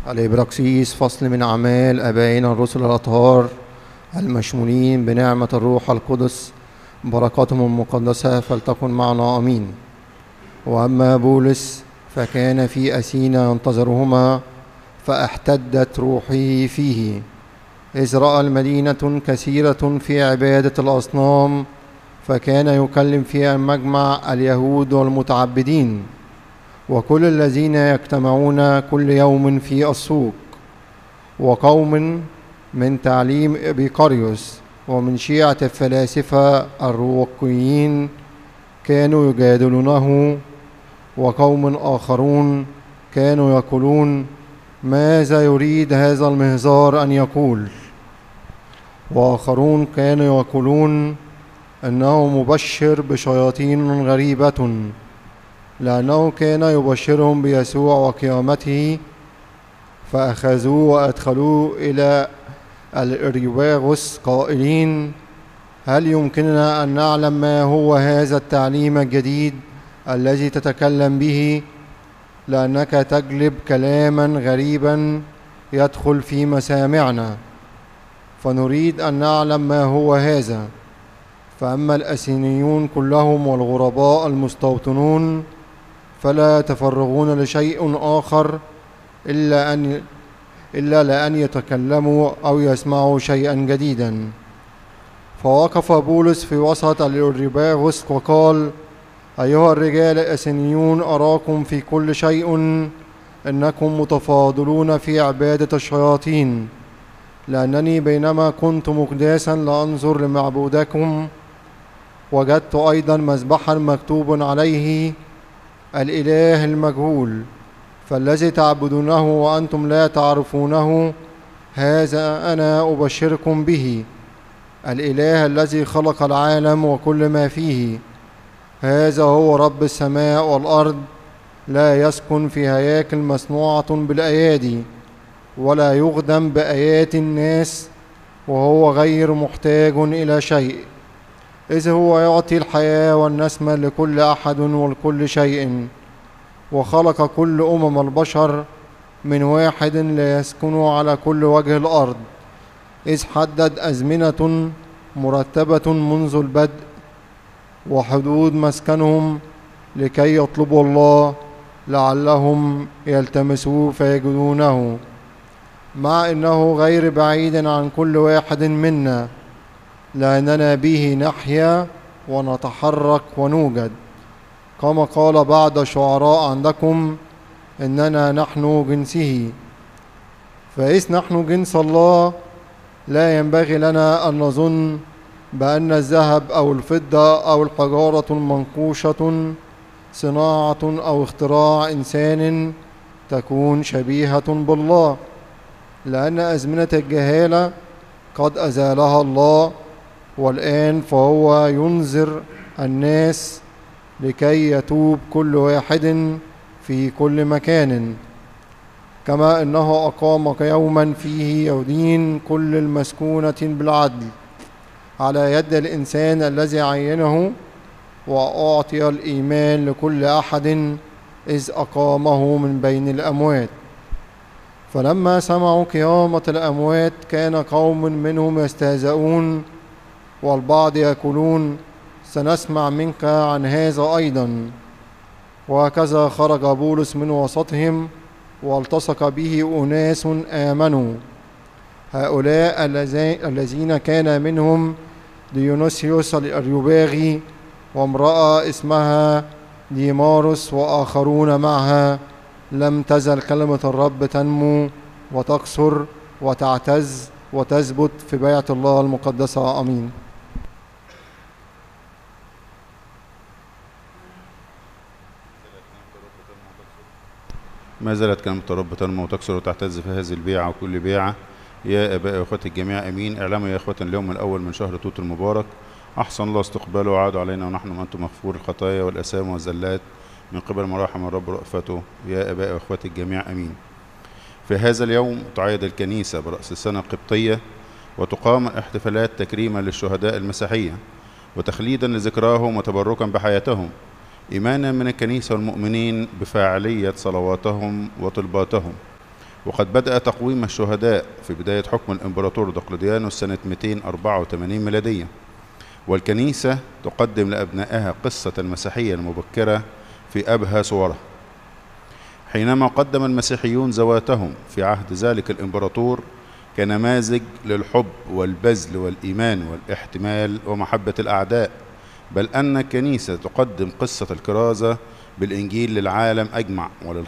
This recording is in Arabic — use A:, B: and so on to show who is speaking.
A: الإبراكسيس فصل من أعمال آبائنا الرسل الأطهار المشمولين بنعمة الروح القدس، بركاتهم المقدسة فلتكن معنا آمين. وأما بولس فكان في أثينا ينتظرهما، فاحتدت روحه فيه، إذ رأى المدينة كثيرة في عبادة الأصنام، فكان يكلم فيها مجمع اليهود والمتعبدين وكل الذين يجتمعون كل يوم في السوق، وقوم من تعليم إبيقاريوس ومن شيعة الفلاسفة الرواقيين كانوا يجادلونه، وقوم آخرون كانوا يقولون: ماذا يريد هذا المهزار أن يقول؟ وآخرون كانوا يقولون إنه مبشر بشياطين غريبة، لأنه كان يبشرهم بيسوع وقيامته. فأخذوه وأدخلوه إلى الإريواغوس قائلين: هل يمكننا أن نعلم ما هو هذا التعليم الجديد الذي تتكلم به؟ لأنك تجلب كلاما غريبا يدخل في مسامعنا، فنريد أن نعلم ما هو هذا. فأما الأثينيون كلهم والغرباء المستوطنون فلا يتفرغون لشيء آخر إلا لأن يتكلموا أو يسمعوا شيئا جديدا. فوقف بولس في وسط الأريباغوس وقال: أيها الرجال الأثينيون، أراكم في كل شيء إنكم متفاضلون في عبادة الشياطين، لأنني بينما كنت مقداسا لأنظر لمعبودكم وجدت أيضا مذبحا مكتوب عليه الإله المجهول، فالذي تعبدونه وأنتم لا تعرفونه هذا أنا أبشركم به. الإله الذي خلق العالم وكل ما فيه، هذا هو رب السماء والأرض، لا يسكن في هياكل مصنوعة بالأيادي، ولا يخدم بآيات الناس، وهو غير محتاج إلى شيء، إذ هو يعطي الحياة والنسمة لكل أحد ولكل شيء. وخلق كل البشر من واحد لا يسكن على كل وجه الأرض، إذ حدد أزمنة مرتبة منذ البدء وحدود مسكنهم لكي يطلبوا الله لعلهم يلتمسوه فيجدونه، مع أنه غير بعيد عن كل واحد منا، لأننا به نحيا ونتحرك ونوجد، كما قال بعض الشعراء عندكم: إننا نحن جنسه. فإذ نحن جنس الله، لا ينبغي لنا أن نظن بأن الذهب أو الفضة أو الحجارة المنقوشة صناعة أو اختراع إنسان تكون شبيهة بالله، لأن أزمنة الجهالة قد أزالها الله، والآن فهو ينذر الناس لكي يتوب كل واحد في كل مكان، كما أنه أقام يوما فيه يدين كل المسكونة بالعدل على يد الإنسان الذي عينه، وأعطي الإيمان لكل أحد إذ أقامه من بين الأموات. فلما سمعوا قيامة الأموات كان قوم منهم يستهزئون، والبعض يقولون: سنسمع منك عن هذا أيضا. وهكذا خرج بولس من وسطهم والتصق به أناس آمنوا، هؤلاء الذين كان منهم ديونيسيوس الأريوباغي وامرأة اسمها ديماروس وآخرون معها. لم تزل كلمة الرب تنمو وتكثر وتعتز وتثبت في بيعة الله المقدسة. آمين.
B: ما زالت كلمة الرب تنمو وتكثر وتعتز في هذه البيعة وكل بيعة. يا آباء وإخوتي الجميع، أمين. اعلموا يا إخوة اليوم الأول من شهر توت المبارك أحسن الله استقباله وعادوا علينا ونحن وأنتم مغفور الخطايا والأثام والزلات من قبل مراحم الرب رأفته. يا آباء وإخوتي الجميع، أمين. في هذا اليوم تعيد الكنيسة برأس السنة القبطية، وتقام احتفالات تكريما للشهداء المسيحية وتخليدا لذكراهم وتبركا بحياتهم، إيمانا من الكنيسة والمؤمنين بفاعلية صلواتهم وطلباتهم، وقد بدأ تقويم الشهداء في بداية حكم الإمبراطور دقلديانوس سنة 284 ميلادية. والكنيسة تقدم لأبنائها قصة المسيحية المبكرة في أبهى صورها، حينما قدم المسيحيون ذواتهم في عهد ذلك الإمبراطور كنماذج للحب والبذل والإيمان والاحتمال ومحبة الأعداء، بل أن الكنيسة تقدم قصة الكرازة بالإنجيل للعالم أجمع